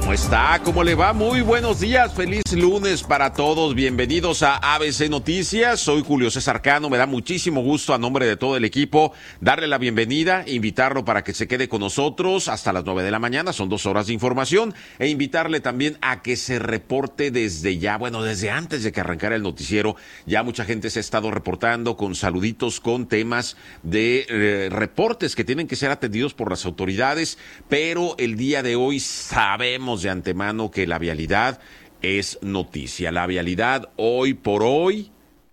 ¿Cómo está? ¿Cómo le va? Muy buenos días, feliz lunes para todos. Bienvenidos a ABC Noticias. Soy Julio César Cano. Me da muchísimo gusto a nombre de todo el equipo darle la bienvenida, invitarlo para que se quede con nosotros hasta las 9 de la mañana. Son 2 horas de información e invitarle también a que se reporte desde ya, desde antes de que arrancara el noticiero. Ya mucha gente se ha estado reportando con saluditos, con temas de reportes que tienen que ser atendidos por las autoridades, pero el día de hoy sabemos de antemano que la vialidad es noticia. La vialidad hoy por hoy,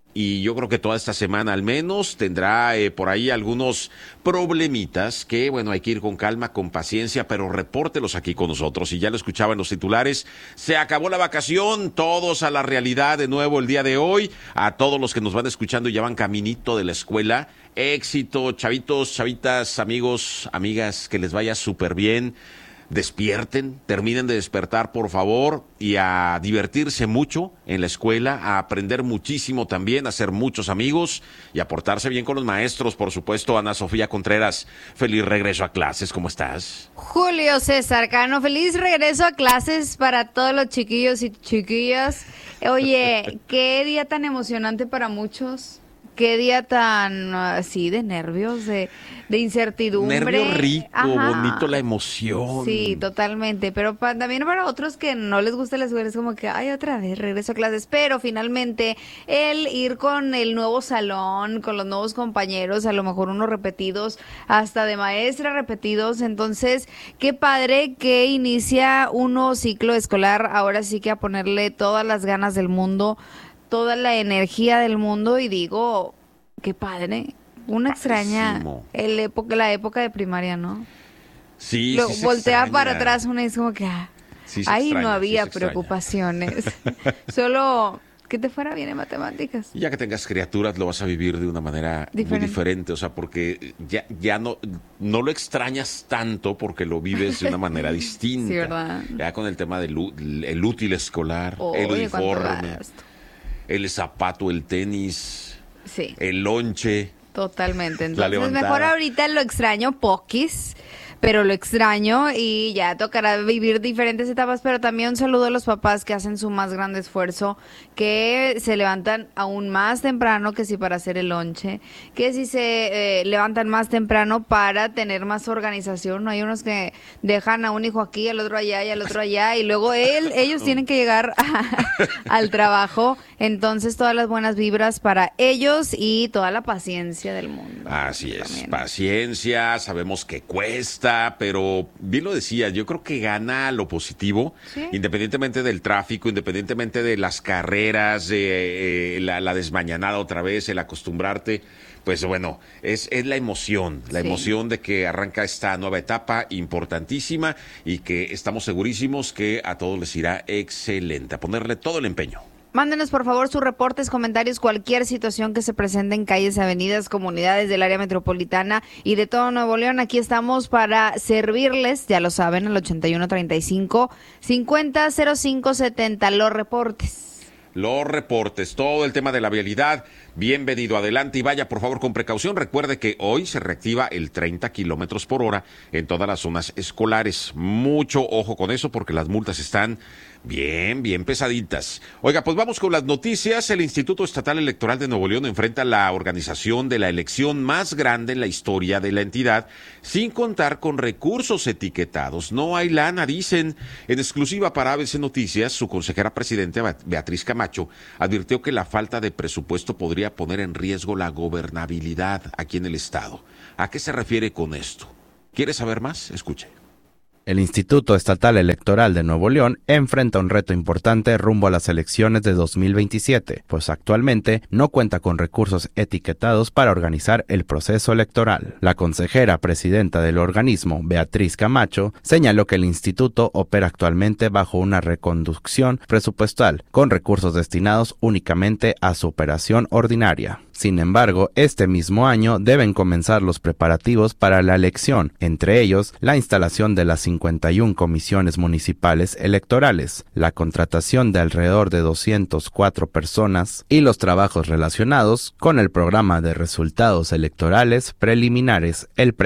y yo creo que toda esta semana al menos, tendrá por ahí algunos problemitas que, hay que ir con calma, con paciencia, pero repórtelos aquí con nosotros. Y ya lo escuchaban los titulares, se acabó la vacación, todos a la realidad de nuevo el día de hoy. A todos los que nos van escuchando y ya van caminito de la escuela, éxito, chavitos, chavitas, amigos, amigas, que les vaya súper bien. Despierten, terminen de despertar, por favor, y a divertirse mucho en la escuela, a aprender muchísimo también, a hacer muchos amigos y a portarse bien con los maestros, por supuesto. Ana Sofía Contreras, feliz regreso a clases, ¿cómo estás? Julio César Cano, feliz regreso a clases para todos los chiquillos y chiquillas. Oye, qué día tan emocionante para muchos. Qué día tan así de nervios, de incertidumbre. Nervio rico, bonito la emoción. Sí, totalmente, pero también para otros que no les gusta la escuela es como que, ay, otra vez regreso a clases, pero finalmente el ir con el nuevo salón, con los nuevos compañeros, a lo mejor unos repetidos, hasta de maestra repetidos, entonces qué padre que inicia un nuevo ciclo escolar, ahora sí que a ponerle todas las ganas del mundo, toda la energía del mundo, y digo, qué padre. Una extraña la época de primaria, ¿no? Sí, sí voltea para atrás una y es como que ahí no había preocupaciones. Solo que te fuera bien en matemáticas. Y ya que tengas criaturas lo vas a vivir de una manera muy diferente, o sea, porque ya no lo extrañas tanto porque lo vives de una manera distinta. Sí, ¿verdad? Ya con el tema del el útil escolar, el uniforme, el zapato, el tenis, sí, el lonche. Totalmente. Entonces mejor ahorita lo extraño poquis, pero lo extraño y ya tocará vivir diferentes etapas, pero también un saludo a los papás que hacen su más grande esfuerzo, que se levantan aún más temprano que si para hacer el lonche, que si se levantan más temprano para tener más organización. Hay unos que dejan a un hijo aquí, al otro allá y al otro allá, y luego ellos tienen que llegar al trabajo. Entonces todas las buenas vibras para ellos y toda la paciencia del mundo. Así es, también. Paciencia, sabemos que cuesta, pero bien lo decía, yo creo que gana lo positivo, ¿sí? Independientemente del tráfico, independientemente de las carreras, de la desmañanada otra vez, el acostumbrarte, pues es la emoción, emoción de que arranca esta nueva etapa importantísima y que estamos segurísimos que a todos les irá excelente, a ponerle todo el empeño. Mándenos por favor sus reportes, comentarios, cualquier situación que se presente en calles, avenidas, comunidades del área metropolitana y de todo Nuevo León. Aquí estamos para servirles, ya lo saben, al 8135-500570, los reportes, todo el tema de la vialidad. Bienvenido, adelante y vaya por favor con precaución. Recuerde que hoy se reactiva el 30 kilómetros por hora en todas las zonas escolares. Mucho ojo con eso porque las multas están bien pesaditas. Oiga, pues vamos con las noticias. El Instituto Estatal Electoral de Nuevo León enfrenta la organización de la elección más grande en la historia de la entidad, sin contar con recursos etiquetados. No hay lana, dicen. En exclusiva para ABC Noticias, su consejera presidenta, Beatriz Camacho, advirtió que la falta de presupuesto podría poner en riesgo la gobernabilidad aquí en el estado. ¿A qué se refiere con esto? ¿Quiere saber más? Escuche. El Instituto Estatal Electoral de Nuevo León enfrenta un reto importante rumbo a las elecciones de 2027, pues actualmente no cuenta con recursos etiquetados para organizar el proceso electoral. La consejera presidenta del organismo, Beatriz Camacho, señaló que el instituto opera actualmente bajo una reconducción presupuestal, con recursos destinados únicamente a su operación ordinaria. Sin embargo, este mismo año deben comenzar los preparativos para la elección, entre ellos la instalación de las 51 comisiones municipales electorales, la contratación de alrededor de 204 personas y los trabajos relacionados con el programa de resultados electorales preliminares, el PREP,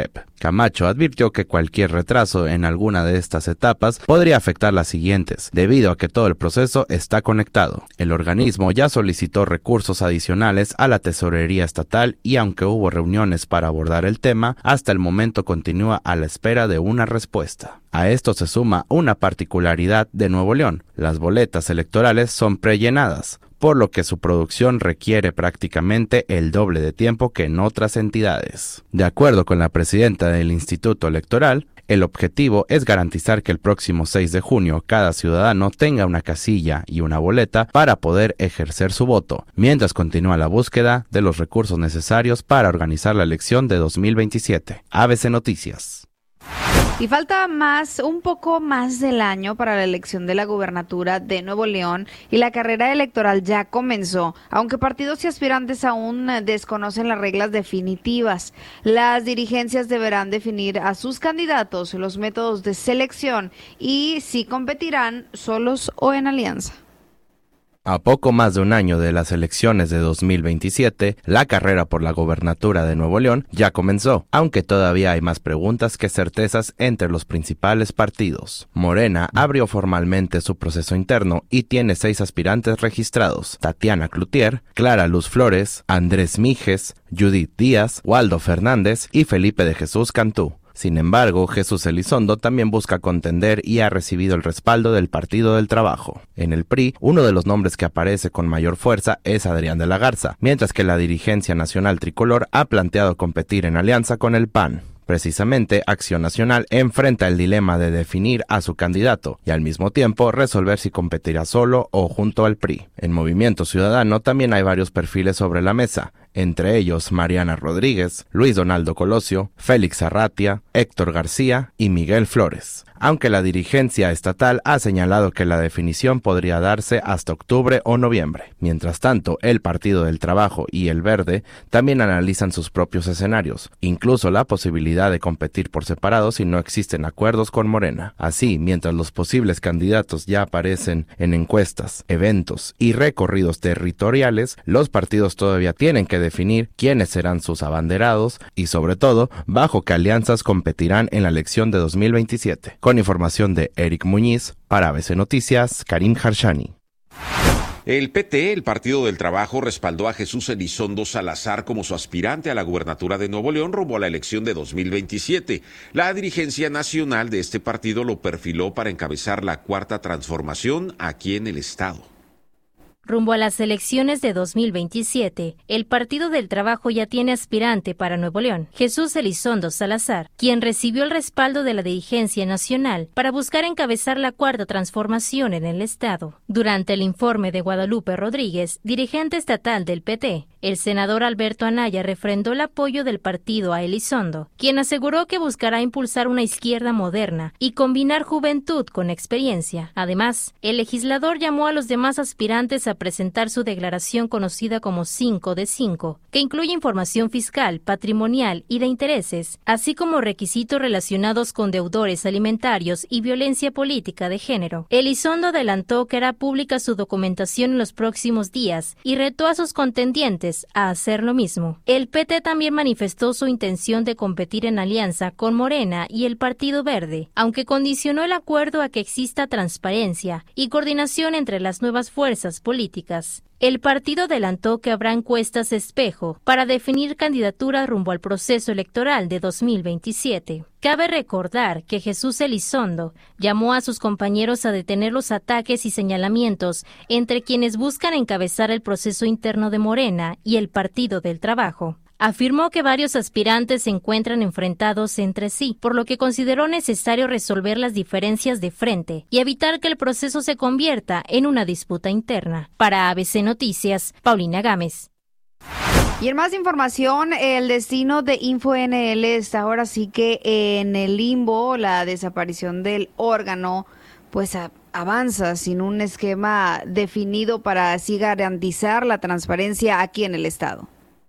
Camacho advirtió que cualquier retraso en alguna de estas etapas podría afectar las siguientes, debido a que todo el proceso está conectado. El organismo ya solicitó recursos adicionales a la Tesorería Estatal y aunque hubo reuniones para abordar el tema, hasta el momento continúa a la espera de una respuesta. A esto se suma una particularidad de Nuevo León: las boletas electorales son prellenadas, por lo que su producción requiere prácticamente el doble de tiempo que en otras entidades. De acuerdo con la presidenta del Instituto Electoral, el objetivo es garantizar que el próximo 6 de junio cada ciudadano tenga una casilla y una boleta para poder ejercer su voto, mientras continúa la búsqueda de los recursos necesarios para organizar la elección de 2027. ABC Noticias. Y falta un poco más del año para la elección de la gubernatura de Nuevo León y la carrera electoral ya comenzó, aunque partidos y aspirantes aún desconocen las reglas definitivas. Las dirigencias deberán definir a sus candidatos, los métodos de selección y si competirán solos o en alianza. A poco más de un año de las elecciones de 2027, la carrera por la gobernatura de Nuevo León ya comenzó, aunque todavía hay más preguntas que certezas entre los principales partidos. Morena abrió formalmente su proceso interno y tiene 6 aspirantes registrados: Tatiana Cloutier, Clara Luz Flores, Andrés Mijes, Judith Díaz, Waldo Fernández y Felipe de Jesús Cantú. Sin embargo, Jesús Elizondo también busca contender y ha recibido el respaldo del Partido del Trabajo. En el PRI, uno de los nombres que aparece con mayor fuerza es Adrián de la Garza, mientras que la dirigencia nacional tricolor ha planteado competir en alianza con el PAN. Precisamente, Acción Nacional enfrenta el dilema de definir a su candidato y al mismo tiempo resolver si competirá solo o junto al PRI. En Movimiento Ciudadano también hay varios perfiles sobre la mesa, entre ellos Mariana Rodríguez, Luis Donaldo Colosio, Félix Arratia, Héctor García y Miguel Flores, aunque la dirigencia estatal ha señalado que la definición podría darse hasta octubre o noviembre. Mientras tanto, el Partido del Trabajo y el Verde también analizan sus propios escenarios, incluso la posibilidad de competir por separado si no existen acuerdos con Morena. Así, mientras los posibles candidatos ya aparecen en encuestas, eventos y recorridos territoriales, los partidos todavía tienen que definir quiénes serán sus abanderados y, sobre todo, bajo qué alianzas competirán en la elección de 2027. Con información de Eric Muñiz, para ABC Noticias, Karim Harshani. El PT, el Partido del Trabajo, respaldó a Jesús Elizondo Salazar como su aspirante a la gubernatura de Nuevo León rumbo a la elección de 2027. La dirigencia nacional de este partido lo perfiló para encabezar la cuarta transformación aquí en el estado. Rumbo a las elecciones de 2027, el Partido del Trabajo ya tiene aspirante para Nuevo León, Jesús Elizondo Salazar, quien recibió el respaldo de la dirigencia nacional para buscar encabezar la cuarta transformación en el estado. Durante el informe de Guadalupe Rodríguez, dirigente estatal del PT, el senador Alberto Anaya refrendó el apoyo del partido a Elizondo, quien aseguró que buscará impulsar una izquierda moderna y combinar juventud con experiencia. Además, el legislador llamó a los demás aspirantes a presentar su declaración conocida como 5 de 5, que incluye información fiscal, patrimonial y de intereses, así como requisitos relacionados con deudores alimentarios y violencia política de género. Elizondo adelantó que hará pública su documentación en los próximos días y retó a sus contendientes a hacer lo mismo. El PT también manifestó su intención de competir en alianza con Morena y el Partido Verde, aunque condicionó el acuerdo a que exista transparencia y coordinación entre las nuevas fuerzas políticas. El partido adelantó que habrá encuestas espejo para definir candidaturas rumbo al proceso electoral de 2027. Cabe recordar que Jesús Elizondo llamó a sus compañeros a detener los ataques y señalamientos entre quienes buscan encabezar el proceso interno de Morena y el Partido del Trabajo. Afirmó que varios aspirantes se encuentran enfrentados entre sí, por lo que consideró necesario resolver las diferencias de frente y evitar que el proceso se convierta en una disputa interna. Para ABC Noticias, Paulina Gámez. Y en más información, el destino de InfoNL está ahora sí que en el limbo. La desaparición del órgano pues avanza sin un esquema definido para así garantizar la transparencia aquí en el estado.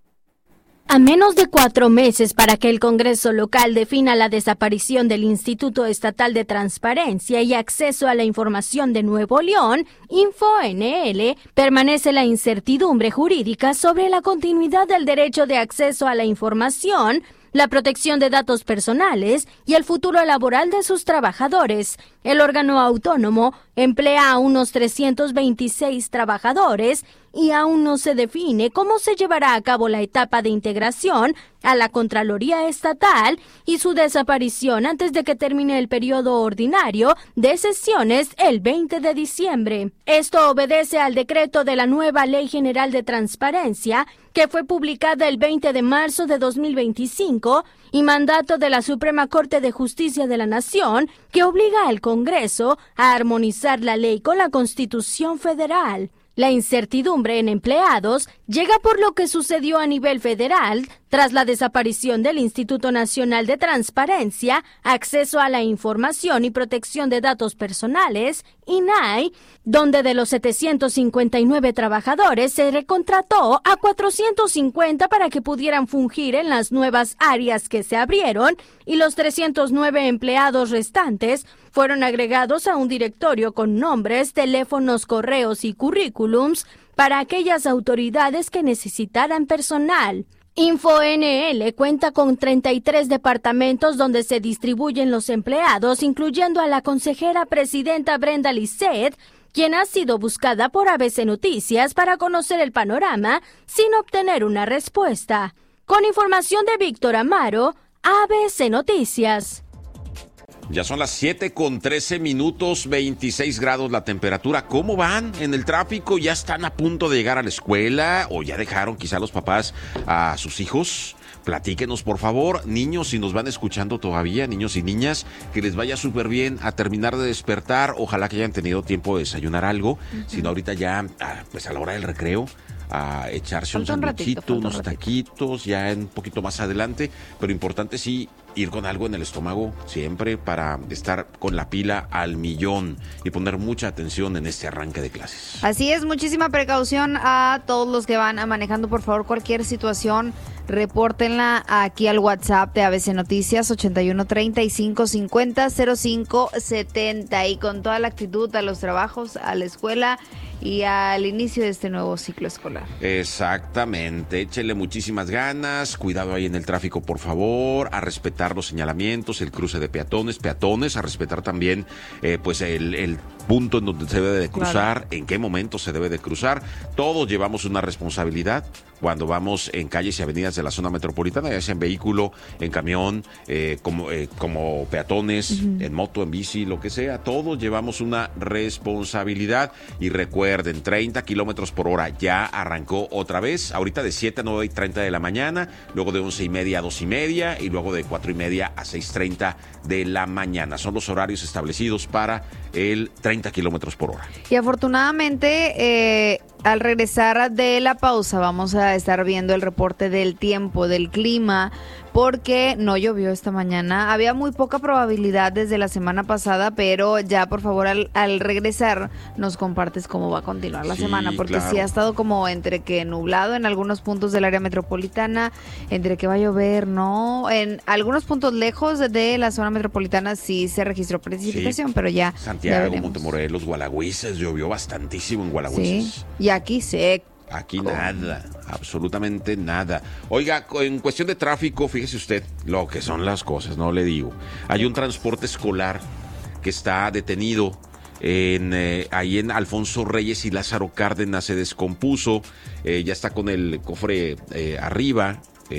A menos de 4 meses para que el Congreso local defina la desaparición del Instituto Estatal de Transparencia y Acceso a la Información de Nuevo León, InfoNL, permanece la incertidumbre jurídica sobre la continuidad del derecho de acceso a la información la protección de datos personales y el futuro laboral de sus trabajadores. El órgano autónomo emplea a unos 326 trabajadores y aún no se define cómo se llevará a cabo la etapa de integración a la Contraloría Estatal y su desaparición antes de que termine el periodo ordinario de sesiones el 20 de diciembre. Esto obedece al decreto de la nueva Ley General de Transparencia, que fue publicada el 20 de marzo de 2025, y mandato de la Suprema Corte de Justicia de la Nación, que obliga al Congreso a armonizar la ley con la Constitución Federal. La incertidumbre en empleados llega por lo que sucedió a nivel federal tras la desaparición del Instituto Nacional de Transparencia, Acceso a la Información y Protección de Datos Personales, INAI, donde de los 759 trabajadores se recontrató a 450 para que pudieran fungir en las nuevas áreas que se abrieron, y los 309 empleados restantes fueron agregados a un directorio con nombres, teléfonos, correos y currículums para aquellas autoridades que necesitaran personal. InfoNL cuenta con 33 departamentos donde se distribuyen los empleados, incluyendo a la consejera presidenta Brenda Lisset, quien ha sido buscada por ABC Noticias para conocer el panorama sin obtener una respuesta. Con información de Víctor Amaro, ABC Noticias. Ya son las 7:13, 26 grados la temperatura. ¿Cómo van en el tráfico? ¿Ya están a punto de llegar a la escuela o ya dejaron quizá los papás a sus hijos? Platíquenos, por favor, niños, si nos van escuchando todavía, niños y niñas, que les vaya súper bien a terminar de despertar. Ojalá que hayan tenido tiempo de desayunar algo, si no ahorita ya, pues a la hora del recreo, a echarse un sandwichito, unos taquitos, ya un poquito más adelante, pero importante sí ir con algo en el estómago siempre para estar con la pila al millón y poner mucha atención en este arranque de clases. Así es, muchísima precaución a todos los que van manejando, por favor, cualquier situación, repórtenla aquí al WhatsApp de ABC Noticias, 81 35 50 05 70, y con toda la actitud a los trabajos, a la escuela y al inicio de este nuevo ciclo escolar. Exactamente, échele muchísimas ganas, cuidado ahí en el tráfico, por favor, a respetar los señalamientos, el cruce de peatones, a respetar también pues el punto en donde se debe de cruzar, claro, en qué momento se debe de cruzar. Todos llevamos una responsabilidad cuando vamos en calles y avenidas de la zona metropolitana, ya sea en vehículo, en camión, como peatones, en moto, en bici, lo que sea. Todos llevamos una responsabilidad y recuerden, 30 kilómetros por hora ya arrancó otra vez, ahorita de 7 a 9:30 de la mañana, luego de 11:30 a 2:30 y luego de 4:30 a 6:30 de la mañana. Son los horarios establecidos para el 30 kilómetros por hora. Y afortunadamente, al regresar de la pausa, vamos a estar viendo el reporte del tiempo, del clima, porque no llovió esta mañana. Había muy poca probabilidad desde la semana pasada, pero ya, por favor, al regresar, nos compartes cómo va a continuar la semana, porque claro, sí ha estado como entre que nublado en algunos puntos del área metropolitana, entre que va a llover, ¿no? En algunos puntos lejos de la zona metropolitana sí se registró precipitación, pero ya Santiago, Montemorelos, Gualagüises, llovió bastantísimo en Gualagüises. Sí, y aquí seco. Aquí nada, absolutamente nada. Oiga, en cuestión de tráfico, fíjese usted lo que son las cosas, no le digo. Hay un transporte escolar que está detenido ahí en Alfonso Reyes y Lázaro Cárdenas, se descompuso, ya está con el cofre arriba,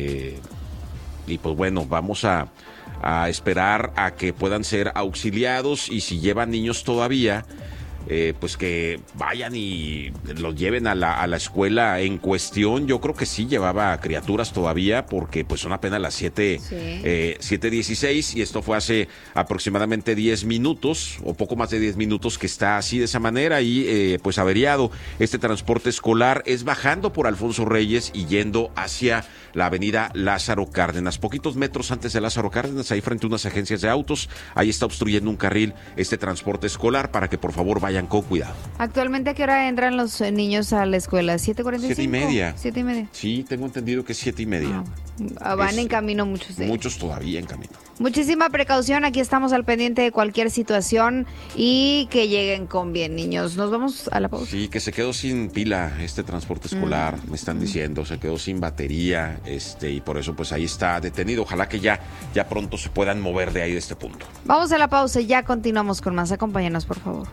y pues bueno, vamos a esperar a que puedan ser auxiliados, y si llevan niños todavía, pues que vayan y los lleven a la escuela en cuestión. Yo creo que sí llevaba criaturas todavía, porque pues son apenas las 7:16 y esto fue hace aproximadamente 10 minutos o poco más de 10 minutos que está así de esa manera y pues averiado. Este transporte escolar es bajando por Alfonso Reyes y yendo hacia la avenida Lázaro Cárdenas, poquitos metros antes de Lázaro Cárdenas, ahí frente a unas agencias de autos, ahí está obstruyendo un carril este transporte escolar, para que por favor vayan vayan con cuidado. ¿Actualmente a qué hora entran los niños a la escuela? ¿7:45? 7:30. 7:30. Sí, tengo entendido que es 7:30. Van en camino muchos de ellos. Muchos todavía en camino. Muchísima precaución, aquí estamos al pendiente de cualquier situación y que lleguen con bien, niños. Nos vamos a la pausa. Sí, que se quedó sin pila este transporte escolar, me están diciendo, se quedó sin batería, y por eso pues ahí está detenido. Ojalá que ya pronto se puedan mover de ahí, de este punto. Vamos a la pausa y ya continuamos con más. Acompáñanos, por favor.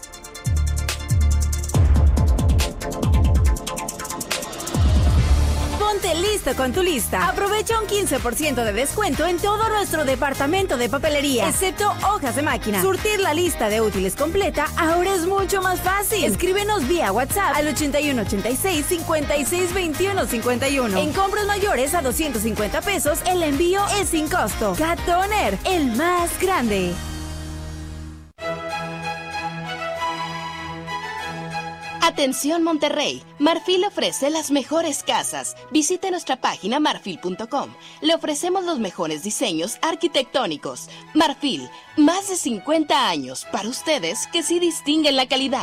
Ponte listo con tu lista. Aprovecha un 15% de descuento en todo nuestro departamento de papelería, excepto hojas de máquina. Surtir la lista de útiles completa ahora es mucho más fácil. Escríbenos vía WhatsApp al 8186-562151. En compras mayores a 250 pesos, el envío es sin costo. Cat Toner, el más grande. Atención Monterrey, Marfil ofrece las mejores casas. Visite nuestra página marfil.com. Le ofrecemos los mejores diseños arquitectónicos. Marfil, más de 50 años para ustedes que sí distinguen la calidad.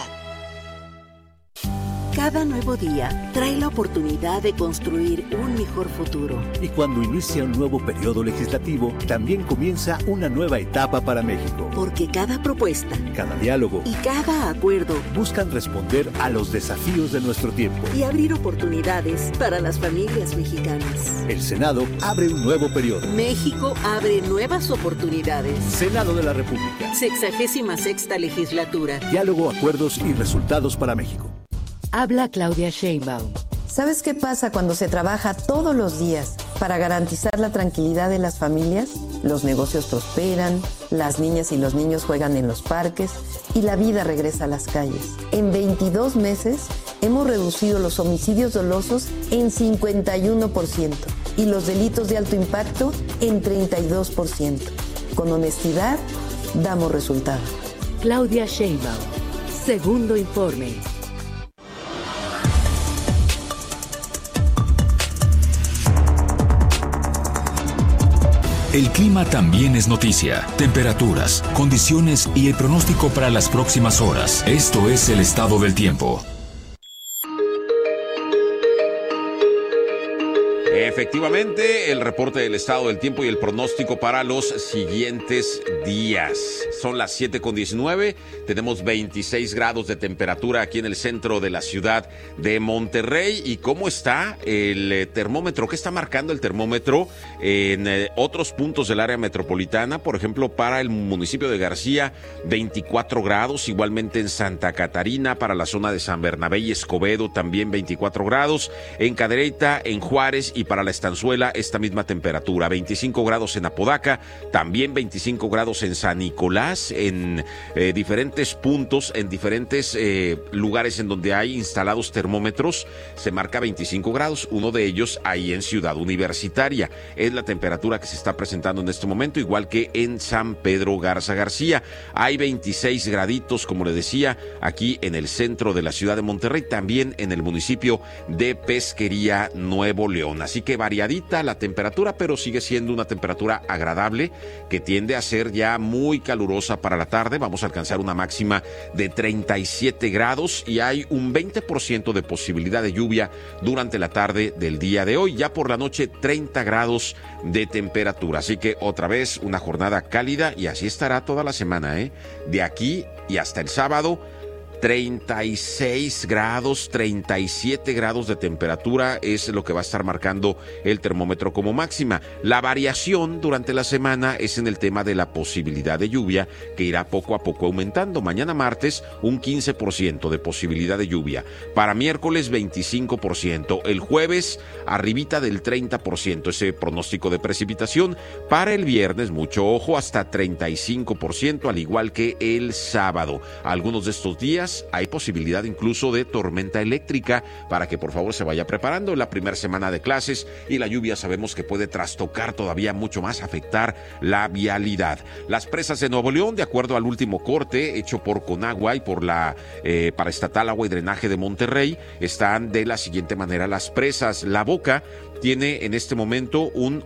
Cada nuevo día trae la oportunidad de construir un mejor futuro. Y cuando inicia un nuevo periodo legislativo, también comienza una nueva etapa para México. Porque cada propuesta, cada diálogo y cada acuerdo buscan responder a los desafíos de nuestro tiempo y abrir oportunidades para las familias mexicanas. El Senado abre un nuevo periodo. México abre nuevas oportunidades. Senado de la República. 66ª legislatura. Diálogo, acuerdos y resultados para México. Habla Claudia Sheinbaum. ¿Sabes qué pasa cuando se trabaja todos los días para garantizar la tranquilidad de las familias? Los negocios prosperan, las niñas y los niños juegan en los parques y la vida regresa a las calles. En 22 meses hemos reducido los homicidios dolosos en 51% y los delitos de alto impacto en 32%. Con honestidad, damos resultado. Claudia Sheinbaum. Segundo informe. El clima también es noticia. Temperaturas, condiciones y el pronóstico para las próximas horas. Esto es el estado del tiempo. Efectivamente, el reporte del estado del tiempo y el pronóstico para los siguientes días. Son las 7:19, tenemos 26 grados de temperatura aquí en el centro de la ciudad de Monterrey. ¿Y cómo está el termómetro? ¿Qué está marcando el termómetro en otros puntos del área metropolitana? Por ejemplo, para el municipio de García, 24 grados. Igualmente en Santa Catarina, para la zona de San Bernabé y Escobedo, también 24 grados. En Cadereyta, en Juárez y para la Estanzuela, esta misma temperatura. 25 grados en Apodaca, también 25 grados en San Nicolás, en diferentes puntos, en diferentes lugares en donde hay instalados termómetros, se marca 25 grados, uno de ellos ahí en Ciudad Universitaria. Es la temperatura que se está presentando en este momento, igual que en San Pedro Garza García. Hay 26 graditos, como le decía, aquí en el centro de la ciudad de Monterrey, también en el municipio de Pesquería, Nuevo León. Así que variadita la temperatura, pero sigue siendo una temperatura agradable que tiende a ser ya muy calurosa para la tarde. Vamos a alcanzar una máxima de 37 grados y hay un 20% de posibilidad de lluvia durante la tarde del día de hoy. Ya por la noche 30 grados de temperatura. Así que otra vez una jornada cálida y así estará toda la semana, de aquí y hasta el sábado. 36 grados, 37 grados de temperatura es lo que va a estar marcando el termómetro como máxima. La variación durante la semana es en el tema de la posibilidad de lluvia, que irá poco a poco aumentando. Mañana martes, un 15% de posibilidad de lluvia. Para miércoles, 25%. El jueves, arribita del 30%, ese pronóstico de precipitación. Para el viernes, mucho ojo, hasta 35%, al igual que el sábado. Algunos de estos días hay posibilidad incluso de tormenta eléctrica, para que por favor se vaya preparando en la primera semana de clases, y la lluvia sabemos que puede trastocar todavía mucho más, afectar la vialidad. Las presas de Nuevo León, de acuerdo al último corte hecho por Conagua y por la Paraestatal Agua y Drenaje de Monterrey, están de la siguiente manera. Las presas La Boca tiene en este momento un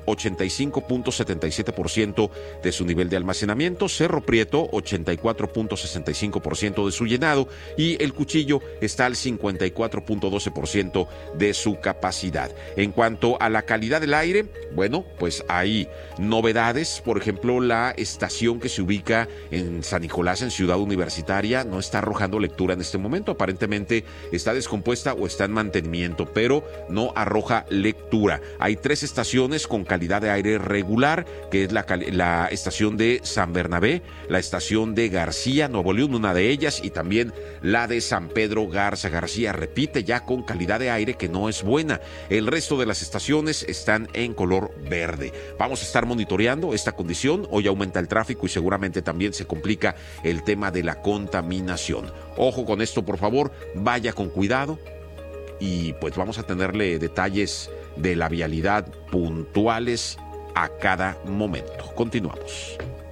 85.77% de su nivel de almacenamiento, Cerro Prieto 84.65% de su llenado y el Cuchillo está al 54.12% de su capacidad. En cuanto a la calidad del aire, bueno, pues hay novedades. Por ejemplo, la estación que se ubica en San Nicolás, en Ciudad Universitaria, no está arrojando lectura en este momento. Aparentemente está descompuesta o está en mantenimiento, pero no arroja lectura. Hay 3 estaciones con calidad de aire regular, que es la estación de San Bernabé, la estación de García, Nuevo León, una de ellas, y también la de San Pedro Garza García, repite, ya con calidad de aire que no es buena. El resto de las estaciones están en color verde. Vamos a estar monitoreando esta condición. Hoy aumenta el tráfico y seguramente también se complica el tema de la contaminación. Ojo con esto, por favor, vaya con cuidado y pues vamos a tenerle detalles de la vialidad puntuales a cada momento. Continuamos.